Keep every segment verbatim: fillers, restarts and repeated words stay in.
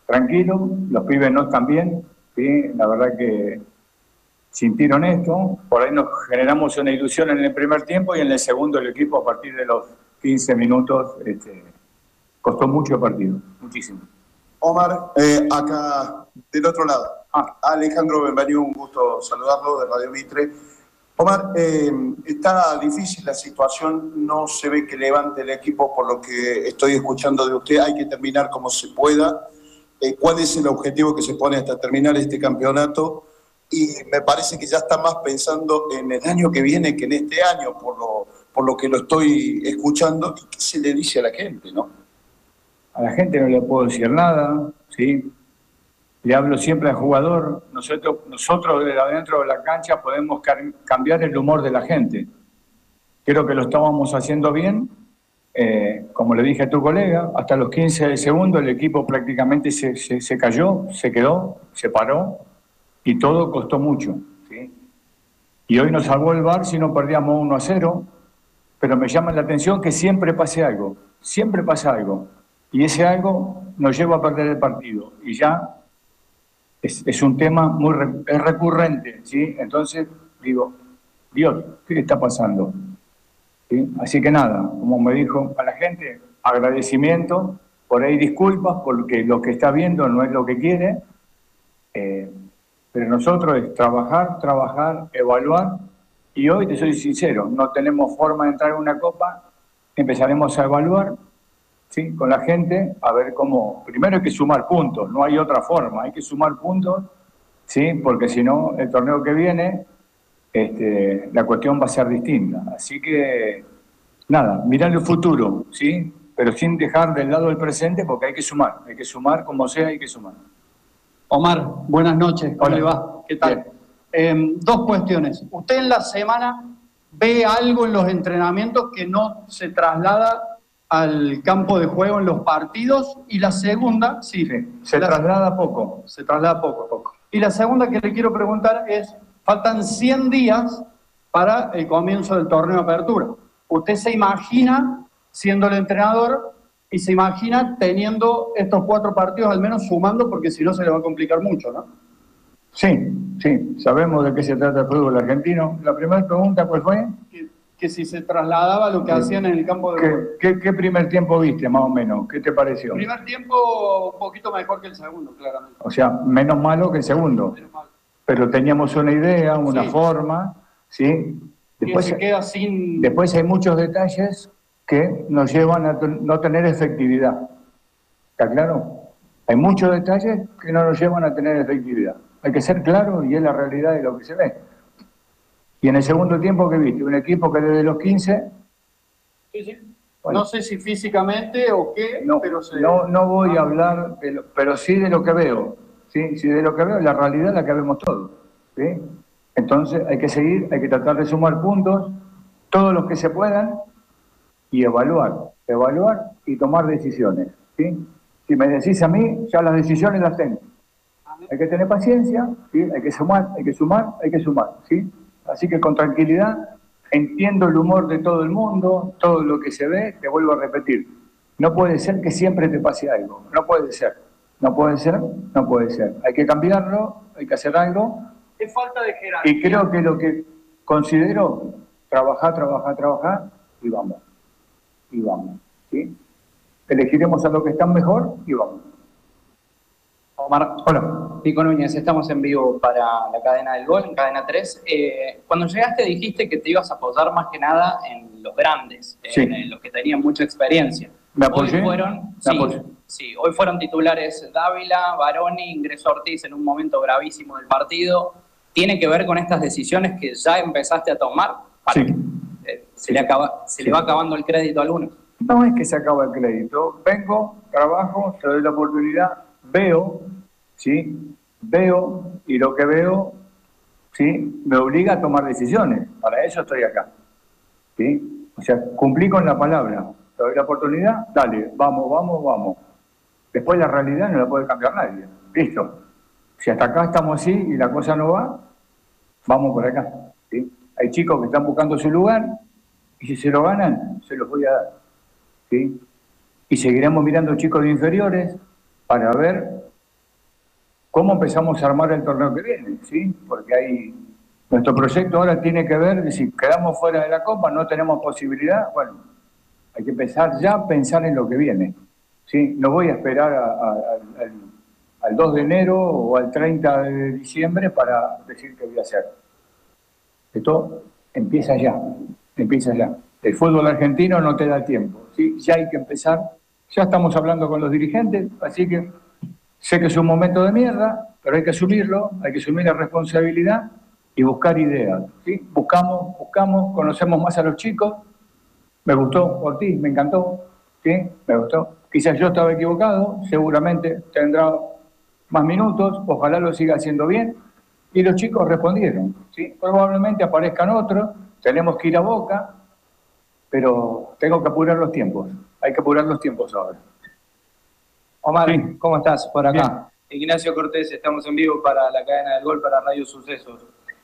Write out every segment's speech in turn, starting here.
tranquilo, los pibes no están bien, ¿sí? La verdad que sintieron esto, por ahí nos generamos una ilusión en el primer tiempo y en el segundo el equipo a partir de los quince minutos este, costó mucho el partido, muchísimo. Omar, eh, acá del otro lado. Ah. Alejandro Benvenido, un gusto saludarlo de Radio Mitre. Omar, eh, está difícil la situación, no se ve que levante el equipo por lo que estoy escuchando de usted, hay que terminar como se pueda. Eh, ¿Cuál es el objetivo que se pone hasta terminar este campeonato? Y me parece que ya está más pensando en el año que viene que en este año, por lo, por lo que lo estoy escuchando. ¿Y qué se le dice a la gente, no? A la gente no le puedo decir nada, ¿sí? Le hablo siempre al jugador. Nosotros, nosotros desde adentro de la cancha podemos cambiar el humor de la gente. Creo que lo estábamos haciendo bien. Eh, como le dije a tu colega, hasta los quince segundos el equipo prácticamente se, se, se cayó, se quedó, se paró y todo costó mucho, ¿sí? Y hoy nos salvó el V A R si no perdíamos uno a cero, pero me llama la atención que siempre pase algo, siempre pasa algo. Y ese algo nos lleva a perder el partido. Y ya es, es un tema muy es recurrente, ¿sí? Entonces digo, Dios, ¿qué está pasando? ¿Sí? Así que nada, como me dijo a la gente, agradecimiento, por ahí disculpas, porque lo que está viendo no es lo que quiere, eh, pero nosotros es trabajar, trabajar, evaluar, y hoy te soy sincero, no tenemos forma de entrar en una copa, empezaremos a evaluar, ¿sí? Con la gente, a ver cómo, primero hay que sumar puntos, no hay otra forma, hay que sumar puntos, ¿sí? Porque si no, el torneo que viene, este, la cuestión va a ser distinta. Así que, nada, mirar el futuro, ¿sí? Pero sin dejar del lado el presente, porque hay que sumar, hay que sumar como sea, hay que sumar. Omar, buenas noches, ¿cómo Hola. le va? ¿Qué tal? Eh, dos cuestiones. ¿Usted en la semana ve algo en los entrenamientos que no se traslada al campo de juego en los partidos? Y la segunda, sí, Sí, se la, traslada poco. Se traslada poco, poco. Y la segunda que le quiero preguntar es, faltan cien días para el comienzo del torneo de apertura. ¿Usted se imagina siendo el entrenador y se imagina teniendo estos cuatro partidos al menos sumando, porque si no se le va a complicar mucho, ¿no? Sí, sí, sabemos de qué se trata el fútbol argentino. La primera pregunta, ¿cuál fue? Que, que si se trasladaba lo que sí. hacían en el campo de juego. ¿Qué, qué, ¿Qué primer tiempo viste, más o menos? ¿Qué te pareció? El primer tiempo un poquito mejor que el segundo, claramente. O sea, menos malo que el segundo. Menos malo. Pero teníamos una idea, una sí. forma, ¿sí? Después, se queda sin... después hay muchos detalles que nos llevan a no tener efectividad. ¿Está claro? Hay muchos detalles que no nos llevan a tener efectividad. Hay que ser claro y es la realidad de lo que se ve. Y en el segundo tiempo, ¿qué viste? Un equipo que desde los quince... Sí, sí. Bueno, no sé si físicamente o qué, no, pero se... No, no voy a hablar, de lo, pero sí de lo que veo. ¿Sí? Sí, de lo que veo, la realidad es la que vemos todos. ¿Sí? Entonces hay que seguir, hay que tratar de sumar puntos, todos los que se puedan, y evaluar, evaluar y tomar decisiones. ¿Sí? Si me decís a mí, ya las decisiones las tengo. Hay que tener paciencia, ¿sí? Hay que sumar, hay que sumar, hay que sumar, ¿sí? Así que con tranquilidad, entiendo el humor de todo el mundo, todo lo que se ve, te vuelvo a repetir. No puede ser que siempre te pase algo, no puede ser, no puede ser, no puede ser. Hay que cambiarlo, hay que hacer algo. Es falta de jerarquía. Y creo que lo que considero, trabajar, trabajar, trabajar, y vamos, y vamos, ¿sí? Elegiremos a los que están mejor y vamos. Omar, hola. Pico Núñez, estamos en vivo para la cadena del Gol, en cadena tres. Eh, cuando llegaste dijiste que te ibas a apoyar más que nada en los grandes, sí. en, en los que tenían mucha experiencia. ¿Me apoyé? Hoy fueron, ¿Me sí, apoyé? sí, hoy fueron titulares Dávila, Baroni, ingresó Ortiz en un momento gravísimo del partido. ¿Tiene que ver con estas decisiones que ya empezaste a tomar? Para sí. que, eh, se, le, acaba, se sí. le va acabando el crédito a algunos. No es que se acaba el crédito. Vengo, trabajo, te doy la oportunidad, veo, ¿sí? Veo, y lo que veo, ¿sí? Me obliga a tomar decisiones. Para eso estoy acá, ¿sí? O sea, cumplí con la palabra. Te doy la oportunidad, dale, vamos, vamos, vamos. Después la realidad no la puede cambiar nadie. Listo. Si hasta acá estamos así y la cosa no va, vamos por acá, ¿sí? Hay chicos que están buscando su lugar y si se lo ganan, se los voy a dar, ¿sí? Y seguiremos mirando chicos de inferiores para ver cómo empezamos a armar el torneo que viene, ¿sí? Porque hay, nuestro proyecto ahora tiene que ver, si quedamos fuera de la Copa, no tenemos posibilidad, bueno, hay que empezar ya a pensar en lo que viene, ¿sí? No voy a esperar a, a, al, al dos de enero o al treinta de diciembre para decir qué voy a hacer. Esto empieza ya, empieza ya. El fútbol argentino no te da tiempo, ¿sí? Ya hay que empezar, ya estamos hablando con los dirigentes, así que sé que es un momento de mierda, pero hay que asumirlo, hay que asumir la responsabilidad y buscar ideas, ¿sí? Buscamos, buscamos, conocemos más a los chicos, me gustó Ortiz, me encantó, ¿sí? Me gustó. Quizás yo estaba equivocado, seguramente tendrá más minutos, ojalá lo siga haciendo bien. Y los chicos respondieron, ¿sí? Probablemente aparezcan otros, tenemos que ir a Boca, pero tengo que apurar los tiempos. Hay que apurar los tiempos ahora. Omar, Sí. ¿cómo estás? Por acá. Bien. Ignacio Cortés, estamos en vivo para la cadena del Gol, para Radio Sucesos.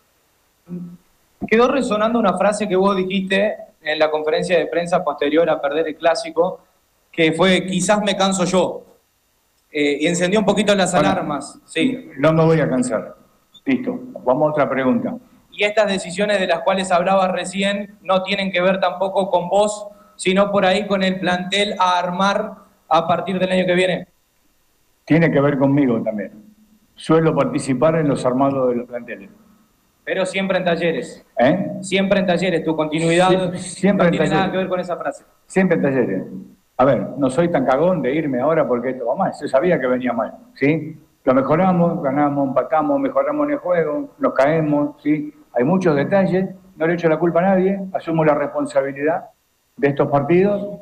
Quedó resonando una frase que vos dijiste en la conferencia de prensa posterior a perder el Clásico, que fue, quizás me canso yo. Eh, y encendió un poquito las Bueno, alarmas. Sí. No me voy a cansar. Listo, vamos a otra pregunta. Y estas decisiones de las cuales hablabas recién no tienen que ver tampoco con vos, sino por ahí con el plantel a armar a partir del año que viene. Tiene que ver conmigo también. Suelo participar en los armados de los planteles. Pero siempre en talleres. ¿Eh? Siempre en talleres. Tu continuidad Sie- siempre no en tiene nada talleres. que ver con esa frase. Siempre en talleres. A ver, no soy tan cagón de irme ahora porque esto va mal. Yo sabía que venía mal, ¿sí? Lo mejoramos, ganamos, empatamos, mejoramos en el juego, nos caemos, ¿sí? Hay muchos detalles, no le echo la culpa a nadie, asumo la responsabilidad de estos partidos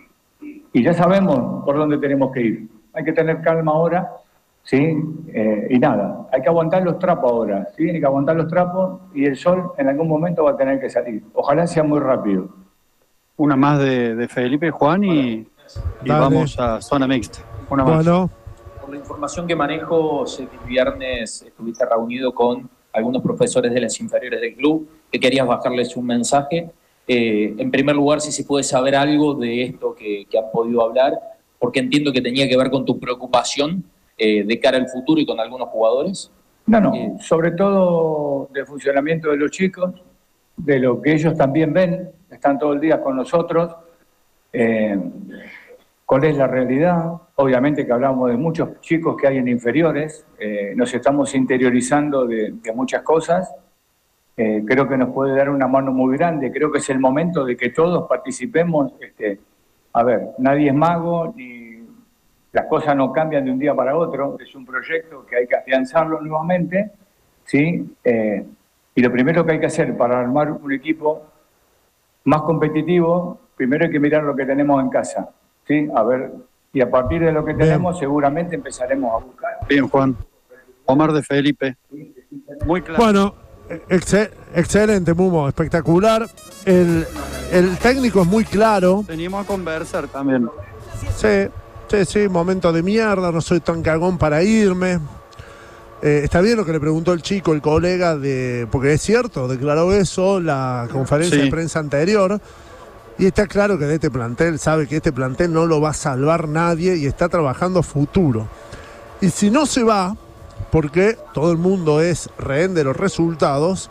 y ya sabemos por dónde tenemos que ir. Hay que tener calma ahora, ¿sí? Eh, y nada, hay que aguantar los trapos ahora, ¿sí? Hay que aguantar los trapos y el sol en algún momento va a tener que salir. Ojalá sea muy rápido. Una más de, de Felipe, Juan, y, y Dale. vamos a zona mixta. Una más. Bueno, Por la información que manejo, sé que el viernes estuviste reunido con algunos profesores de las inferiores del club, que querías bajarles un mensaje. Eh, en primer lugar, si se puede saber algo de esto que, que han podido hablar, porque entiendo que tenía que ver con tu preocupación eh, de cara al futuro y con algunos jugadores. No, no, Eh, sobre todo del funcionamiento de los chicos, de lo que ellos también ven, están todo el día con nosotros, eh, cuál es la realidad. Obviamente que hablamos de muchos chicos que hay en inferiores, eh, nos estamos interiorizando de, de muchas cosas, eh, creo que nos puede dar una mano muy grande, creo que es el momento de que todos participemos. Este, a ver, nadie es mago, ni las cosas no cambian de un día para otro, es un proyecto que hay que afianzarlo nuevamente, ¿sí? Eh, y lo primero que hay que hacer para armar un equipo más competitivo, primero hay que mirar lo que tenemos en casa, ¿sí? A ver, y a partir de lo que Bien. tenemos seguramente empezaremos a buscar. Bien, Juan. Omar de Felipe. Muy claro. bueno, exce- excelente, Mumo, espectacular. El, el técnico es muy claro. Venimos a conversar también. Sí, sí, sí, momento de mierda, no soy tan cagón para irme. Eh, está bien lo que le preguntó el chico, el colega, de porque es cierto, declaró eso la conferencia Sí. de prensa anterior. Y está claro que de este plantel, sabe que este plantel no lo va a salvar nadie y está trabajando futuro. Y si no se va, porque todo el mundo es rehén de los resultados,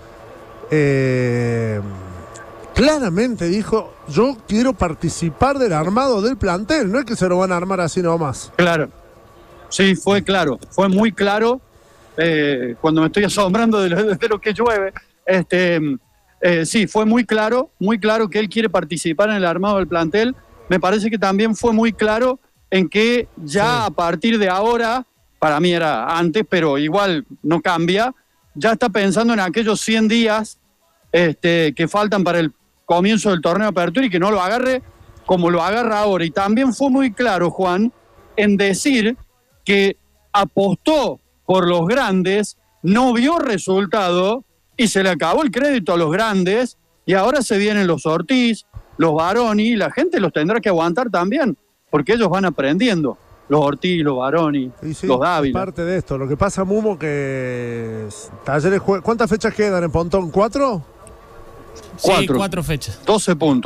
eh, claramente dijo, yo quiero participar del armado del plantel, no es que se lo van a armar así nomás. Claro. Sí, fue claro. Fue muy claro. Eh, cuando me estoy asombrando de lo, de lo que llueve. Este, eh, sí, fue muy claro, muy claro que él quiere participar en el armado del plantel. Me parece que también fue muy claro en que ya Sí. a partir de ahora, para mí era antes, pero igual no cambia, ya está pensando en aquellos cien días este, que faltan para el comienzo del torneo de apertura y que no lo agarre como lo agarra ahora. Y también fue muy claro, Juan, en decir que apostó por los grandes, no vio resultado y se le acabó el crédito a los grandes y ahora se vienen los Ortiz, los Baroni, y la gente los tendrá que aguantar también, porque ellos van aprendiendo. Los Ortiz, los Baroni, Sí, sí, los es Dávila. parte de esto. Lo que pasa, Mumo, que Talleres juega. ¿Cuántas fechas quedan en Pontón? ¿Cuatro? Sí, Cuatro. cuatro fechas. doce puntos.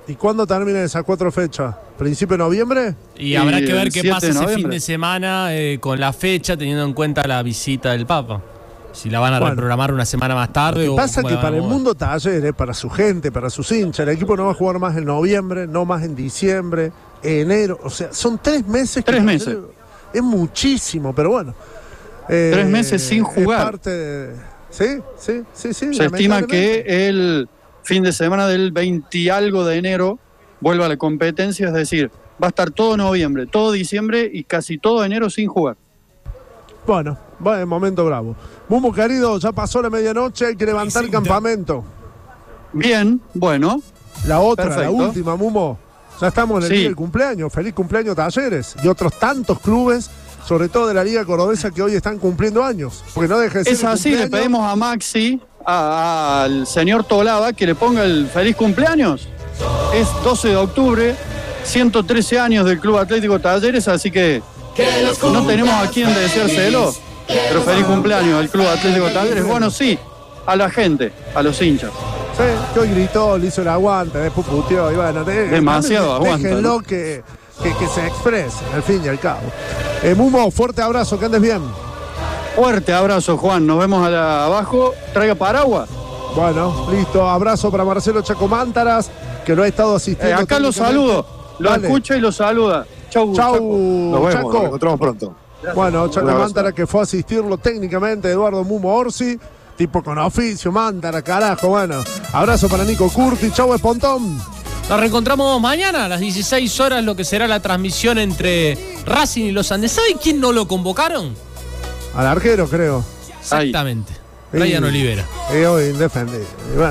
¿Y cuándo terminan esas cuatro fechas? ¿Principio de noviembre? Y habrá Y que ver el qué siete pasa de ese fin noviembre. de semana eh, con la fecha, teniendo en cuenta la visita del Papa. Si la van a Bueno. reprogramar una semana más tarde Lo o que pasa cómo que la van a para el mover. mundo Talleres, para su gente, para sus hinchas, el equipo no va a jugar más en noviembre, no más en diciembre, enero. O sea, son tres meses. que Tres Talleres- meses. Es muchísimo, pero bueno. Eh, Tres meses sin jugar. Es parte de- Sí, sí, sí, sí. Se estima lamentablemente. que el fin de semana del veinte y algo de enero vuelva a la competencia, es decir, va a estar todo noviembre, todo diciembre y casi todo enero sin jugar. Bueno, va en momento bravo. Mumu, querido, ya pasó la medianoche, hay que levantar el campamento. Bien, bueno, La otra, Perfecto. la última, Mumo. Ya estamos en el Sí. día del cumpleaños. Feliz cumpleaños Talleres. Y otros tantos clubes, sobre todo de la Liga Cordobesa, que hoy están cumpliendo años. Porque no deje de ser es el así, le cumpleaños. pedimos a Maxi, a- al señor Tolaba, que le ponga el feliz cumpleaños. Es doce de octubre, ciento trece años del Club Atlético Talleres, así que no tenemos a quién deseárselo, pero feliz cumpleaños al Club Atlético Talleres. Bueno, sí, a la gente, a los hinchas. Sí, que hoy gritó, le hizo el aguante, después puteó. Y bueno, de- Demasiado aguante, Déjenlo ¿no? que, que, que se exprese, al fin y al cabo. Eh, Mumo, fuerte abrazo, que andes bien. Fuerte abrazo, Juan. Nos vemos a la- abajo. Traiga paraguas. Bueno, listo. Abrazo para Marcelo Chacomántaras, que lo ha estado Eh, asistiendo. acá lo técnicamente. saludo. Lo Dale. escucha y lo saluda. Chau, Chau, Chaco. Nos vemos, Chaco. nos encontramos pronto. Bueno, Chaco Un abrazo. Mántara, que fue a asistirlo técnicamente, Eduardo Mumo Orsi, tipo con oficio, Mántara, carajo, bueno. Abrazo para Nico Curti, chau Espontón. Nos reencontramos mañana a las dieciséis horas, lo que será la transmisión entre Racing y los Andes. ¿Sabe quién no lo convocaron? Al arquero, creo. Exactamente. Ahí. Brian Olivera. Y hoy indefendible. Y bueno.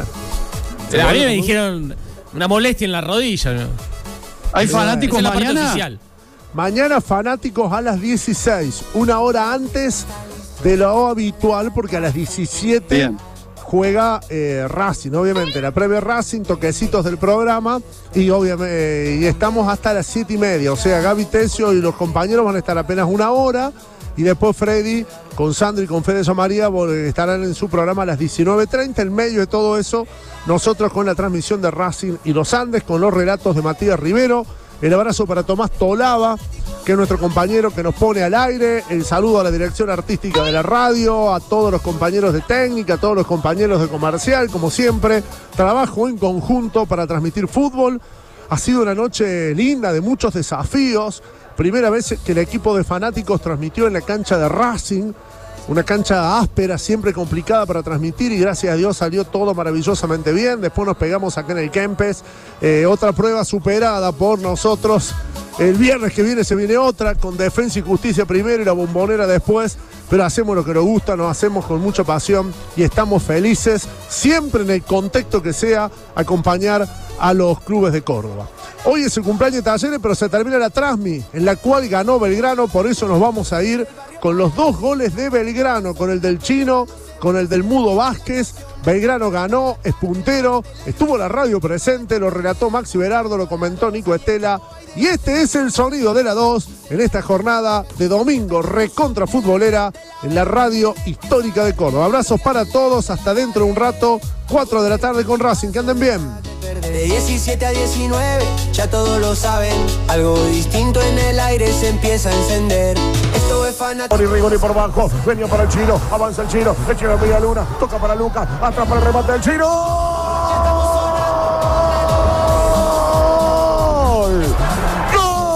A mí me dijeron una molestia en la rodilla. ¿no? ¿Hay Esa fanáticos es la parte mañana? oficial. Mañana fanáticos a las dieciséis, una hora antes de lo habitual, porque a las diecisiete Bien. juega eh, Racing, obviamente. La previa Racing, toquecitos del programa, y obviamente y estamos hasta las siete y media. O sea, Gaby Tesio y los compañeros van a estar apenas una hora, y después Freddy con Sandro y con Fede Samaría estarán en su programa a las diecinueve treinta. En medio de todo eso, nosotros con la transmisión de Racing y los Andes, con los relatos de Matías Rivero. El abrazo para Tomás Tolaba, que es nuestro compañero que nos pone al aire. El saludo a la dirección artística de la radio, a todos los compañeros de técnica, a todos los compañeros de comercial, como siempre. Trabajo en conjunto para transmitir fútbol. Ha sido una noche linda, de muchos desafíos. Primera vez que el equipo de fanáticos transmitió en la cancha de Racing. Una cancha áspera, siempre complicada para transmitir, y gracias a Dios salió todo maravillosamente bien. Después nos pegamos acá en el Kempes. Eh, otra prueba superada por nosotros. El viernes que viene se viene otra, con Defensa y Justicia primero y la Bombonera después. Pero hacemos lo que nos gusta, nos hacemos con mucha pasión y estamos felices, siempre en el contexto que sea, acompañar a los clubes de Córdoba. Hoy es el cumpleaños de Talleres, pero se termina la Transmi, en la cual ganó Belgrano, por eso nos vamos a ir con los dos goles de Belgrano, con el del Chino, con el del Mudo Vázquez. Belgrano ganó, es puntero, estuvo la radio presente, lo relató Maxi Berardo, lo comentó Nico Estela, y este es el sonido de la dos en esta jornada de domingo recontra futbolera en la radio histórica de Córdoba. Abrazos para todos, hasta dentro de un rato, cuatro de la tarde con Racing, que anden bien. De diecisiete a diecinueve, ya todos lo saben. Algo distinto en el aire se empieza a encender. Esto es fanático. Rigoni, Rigoni por bajo, venía para el Chino, avanza el Chino, el Chino de Media Luna, toca para Lucas, atrapa el remate del Chino.